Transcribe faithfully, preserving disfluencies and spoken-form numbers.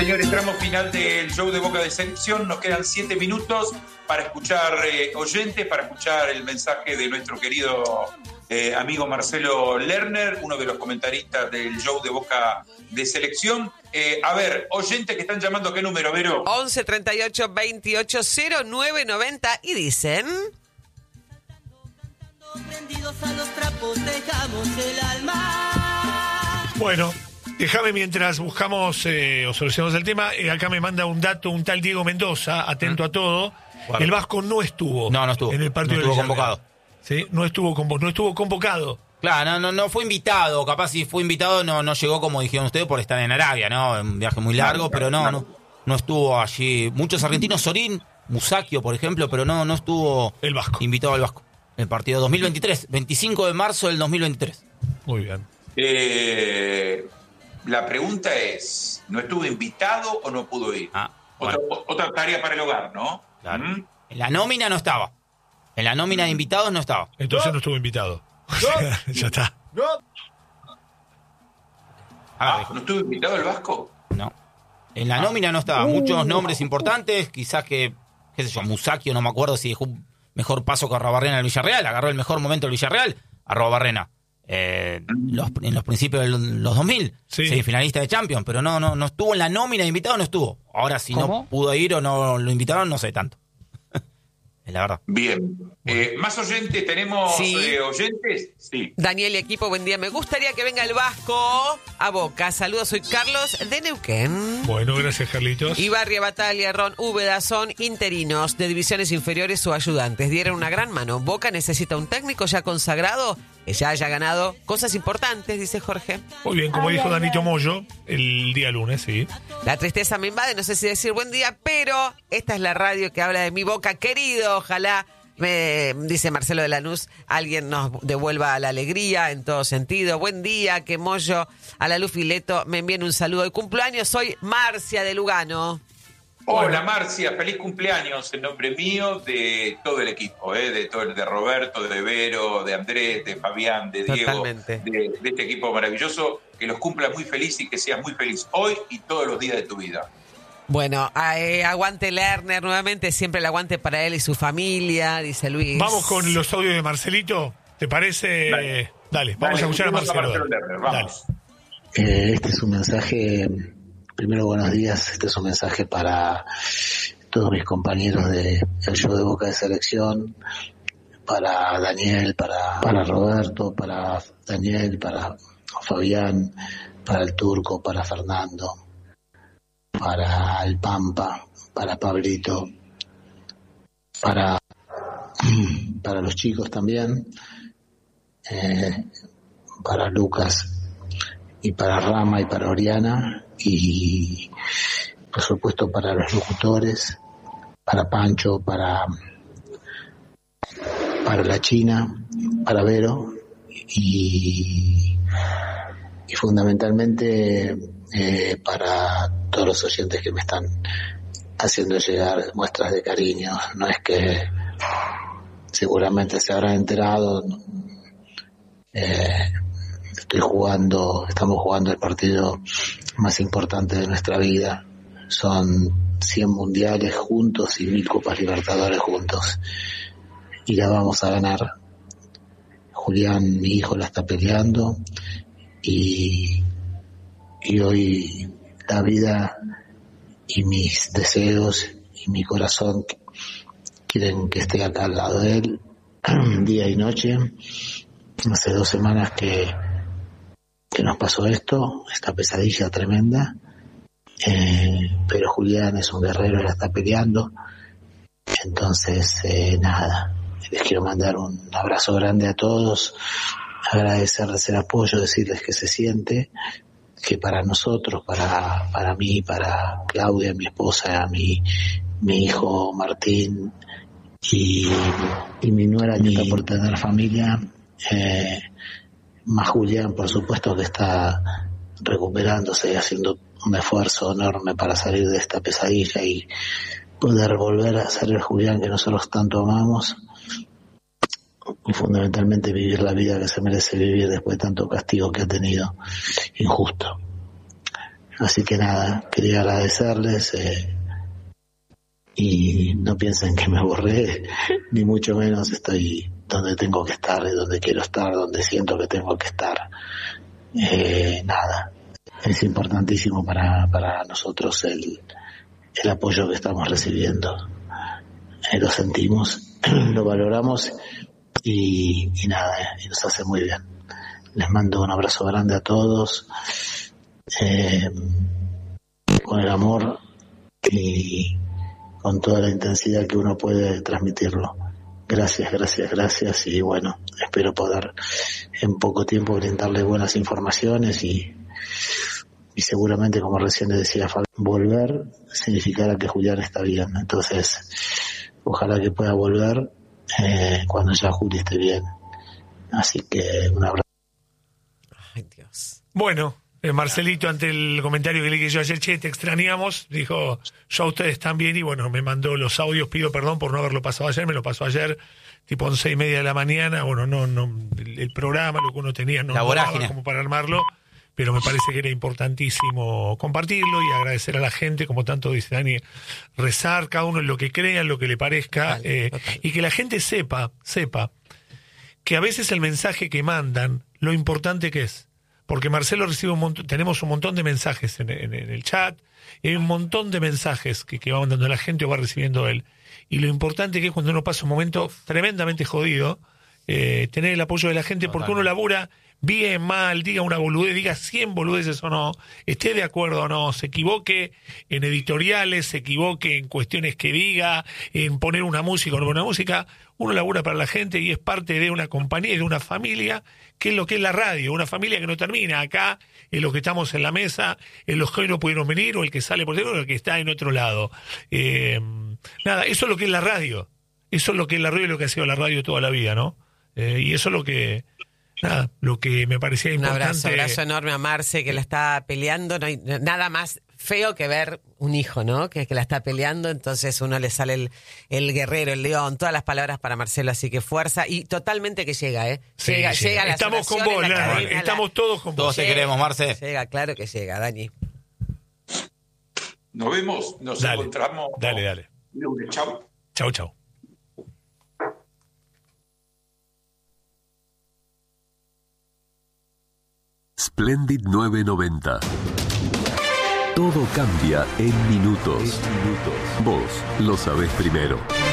Señores, tramo final del show de Boca de Selección. Nos quedan siete minutos para escuchar eh, oyentes, para escuchar el mensaje de nuestro querido eh, amigo Marcelo Lerner, uno de los comentaristas del show de Boca de Selección. Eh, a ver, oyentes que están llamando, ¿a qué número, Vero? once treinta y ocho veintiocho cero nueve noventa y dicen... Bueno, déjame mientras buscamos eh, o solucionamos el tema, eh, acá me manda un dato un tal Diego Mendoza, atento mm. a todo. Bueno. El Vasco no estuvo. No, no estuvo. En el partido no estuvo convocado. Sí, no estuvo convo- no estuvo convocado. Claro, no, no, no fue invitado. Capaz si fue invitado no, no llegó, como dijeron ustedes, por estar en Arabia, ¿no? Un viaje muy largo, pero no, no, no estuvo allí. Muchos argentinos, Sorín, Musacchio, por ejemplo, pero no, no estuvo el Vasco. Invitado al Vasco. El partido dos mil veintitrés, veinticinco de marzo del dos mil veintitrés. Muy bien. Eh, la pregunta es, ¿no estuvo invitado o no pudo ir? Ah, otra, bueno. otra tarea para el hogar, ¿no? Claro. ¿Mm? En la nómina no estaba. En la nómina de invitados no estaba. Entonces no, no estuvo invitado. No. Ya está. No. Ah, ¿no estuvo invitado el Vasco? No. En la nómina no estaba. Muchos nombres importantes, quizás que, qué sé yo, Musacchio, no me acuerdo si dejó un mejor paso que Arrobarrena en el Villarreal, agarró el mejor momento del Villarreal, Arrobarrena. Eh, los, en los principios de los dos mil, sí. Semifinalista de Champions, pero no, no, no estuvo en la nómina de invitado, no estuvo. Ahora si ¿Cómo? no pudo ir o no lo invitaron, no sé tanto. Es la verdad. Bien. Eh, ¿Más oyentes? ¿Tenemos sí. eh, oyentes? Sí. Daniel y equipo, buen día. Me gustaría que venga el Vasco a Boca. Saludos, soy Carlos de Neuquén. Bueno, gracias, Carlitos. Ibarria, Batalla, Ron, Úbeda son interinos de divisiones inferiores o ayudantes. Dieron una gran mano. Boca necesita un técnico ya consagrado que ya haya ganado cosas importantes, dice Jorge. Muy bien, como dijo Danito Moyo el día lunes, sí. La tristeza me invade, no sé si decir buen día, pero esta es la radio que habla de mi Boca querido. Ojalá, me dice Marcelo de Lanús, alguien nos devuelva la alegría en todo sentido. Buen día, que Moyo, a la Luz Fileto me envíen un saludo de cumpleaños. Soy Marcia de Lugano. Hola Marcia, feliz cumpleaños en nombre mío, de todo el equipo, ¿eh? de todo el de Roberto, de Vero, de Andrés, de Fabián, de Diego, de, de este equipo maravilloso, que los cumpla muy feliz y que seas muy feliz hoy y todos los días de tu vida. Bueno, eh, aguante Lerner nuevamente, siempre el aguante para él y su familia, dice Luis. Vamos con los audios de Marcelito, ¿te parece? Dale, Dale vamos Dale, a escuchar a Marcelo. A Marcelo Lerner, vamos. Eh, este es un mensaje... Primero, buenos días. Este es un mensaje para todos mis compañeros de el show de Boca de Selección, para Daniel, para, para Roberto, para Daniel, para Fabián, para el Turco, para Fernando, para el Pampa, para Pablito, para, para los chicos también, eh, para Lucas y para Rama y para Oriana, y por supuesto para los locutores, para Pancho, para para la China, para Vero y, y fundamentalmente eh, para todos los oyentes que me están haciendo llegar muestras de cariño. No es que seguramente se habrán enterado, eh, estoy jugando, estamos jugando el partido más importante de nuestra vida. Son cien mundiales juntos y mil Copas Libertadores juntos. Y la vamos a ganar. Julián, mi hijo, la está peleando. Y, y hoy la vida y mis deseos y mi corazón quieren que esté acá al lado de él, día y noche. Hace dos semanas que que nos pasó esto, esta pesadilla tremenda, eh, pero Julián es un guerrero, la está peleando, entonces eh, nada, les quiero mandar un abrazo grande a todos, agradecerles el apoyo, decirles que se siente, que para nosotros, para para mí, para Claudia, mi esposa, mi, mi hijo Martín y, y mi nuera que está por tener familia, eh, más Julián, por supuesto, que está recuperándose y haciendo un esfuerzo enorme para salir de esta pesadilla y poder volver a ser el Julián que nosotros tanto amamos y fundamentalmente vivir la vida que se merece vivir después de tanto castigo que ha tenido injusto. Así que nada, quería agradecerles eh, y no piensen que me borré, ni mucho menos. Estoy donde tengo que estar, donde quiero estar, donde siento que tengo que estar. Eh, nada, es importantísimo para, para nosotros el, el apoyo que estamos recibiendo. Eh, lo sentimos, lo valoramos y, y nada, eh, y nos hace muy bien. Les mando un abrazo grande a todos, eh, con el amor y con toda la intensidad que uno puede transmitirlo. Gracias, gracias, gracias, y bueno, espero poder en poco tiempo brindarles buenas informaciones y, y seguramente, como recién le decía, volver significará que Julián está bien. Entonces, ojalá que pueda volver eh, cuando ya Juli esté bien. Así que un abrazo. Ay, Dios. Bueno, eh, Marcelito, ante el comentario que le dije yo ayer, che, te extrañamos, dijo, yo a ustedes también, y bueno, me mandó los audios, pido perdón por no haberlo pasado ayer, me lo pasó ayer, tipo once y media de la mañana, bueno, no, no, el, el programa, lo que uno tenía, no daba como para armarlo, pero me parece que era importantísimo compartirlo y agradecer a la gente, como tanto dice Dani, rezar, cada uno en lo que crea, en lo que le parezca, total, eh, total. Y que la gente sepa, sepa, que a veces el mensaje que mandan, lo importante que es. Porque Marcelo recibe un montón, tenemos un montón de mensajes en, en, en el chat, y hay un montón de mensajes que, que va mandando la gente o va recibiendo él. Y lo importante que es cuando uno pasa un momento tremendamente jodido, eh, tener el apoyo de la gente, porque uno labura bien, mal, diga una boludez, diga cien boludeces o no, esté de acuerdo o no, se equivoque en editoriales, se equivoque en cuestiones que diga, en poner una música o no poner una música, uno labura para la gente y es parte de una compañía, de una familia, que es lo que es la radio, una familia que no termina acá, en los que estamos en la mesa, en los que hoy no pudieron venir, o el que sale por teléfono, o el que está en otro lado. Eh, nada, eso es lo que es la radio, eso es lo que es la radio y lo que ha sido la radio toda la vida, ¿no? Eh, y eso es lo que... Nada, lo que me parecía importante. Un abrazo, abrazo enorme a Marce, que la está peleando. No hay nada más feo que ver un hijo, ¿no? Que, que la está peleando, entonces uno le sale el, el guerrero, el león, todas las palabras para Marcelo, así que fuerza. Y totalmente que llega, ¿eh? Sí, llega, sí. llega. Estamos con vos, la cadena, estamos la... todos con vos. Todos te queremos, Marce. Llega, claro que llega, Dani. Nos vemos, nos dale, encontramos. Dale, dale. Chau. Chau, chau. Splendid novecientos noventa. Todo cambia en minutos. Vos lo sabés primero.